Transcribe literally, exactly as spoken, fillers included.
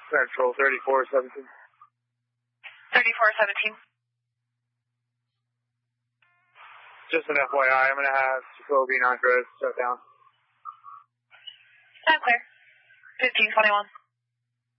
Central thirty-four seventeen. thirty-four seventeen. Just an F Y I, I'm going to have Jacoby and Andres shut down. Time clear. fifteen twenty-one.